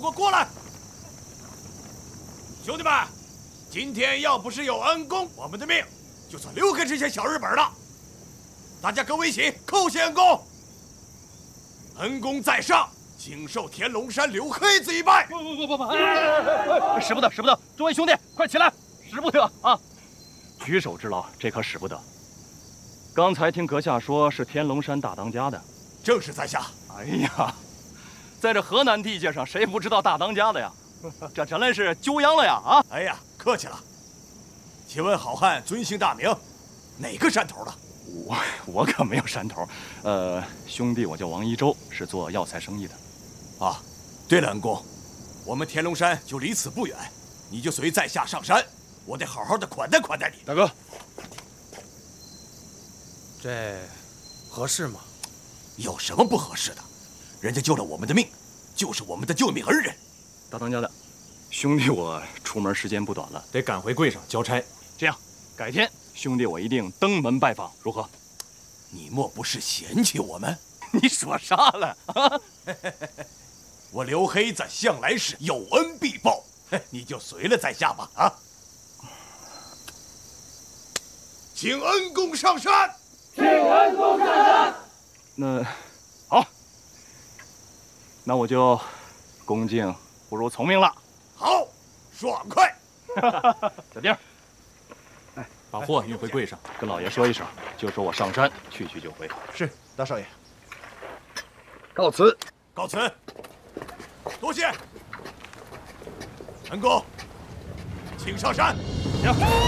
我过来！兄弟们，今天要不是有恩公，我们的命就算留给这些小日本了。大家跟我一起叩谢恩公。恩公在上，请受天龙山刘黑子一拜。 不！使不得，使不得！诸位兄弟，快起来！使不得啊！举手之劳，这可使不得。刚才听阁下说是天龙山大当家的， 正是在下。 哎呀，在这河南地界上，谁不知道大当家的呀？这真来是久仰了呀！啊！ 哎呀，客气了。请问好汉尊姓大名？哪个山头的？ 我可没有山头。兄弟，我叫王一舟，是做药材生意的。 啊，对了，恩公，我们天龙山就离此不远，你就随在下上山，我得好好的款待款待你。 大哥，这合适吗？ 有什么不合适的？人家救了我们的命，就是我们的救命恩人。 大当家的，兄弟我出门时间不短了， 得赶回柜上交差。 这样，改天兄弟我一定登门拜访，如何？ 你莫不是嫌弃我们？ 你说啥了啊？ 我刘黑子向来是有恩必报，你就随了在下吧啊！请恩公上山。 请恩公上山。 那好，那我就恭敬不如从命了。 好，爽快。 小丁， 把货运回柜上， 跟老爷说一声，就说我上山去就回。 是，大少爷。 告辞。 告辞。多谢。恩公，请上山。 行。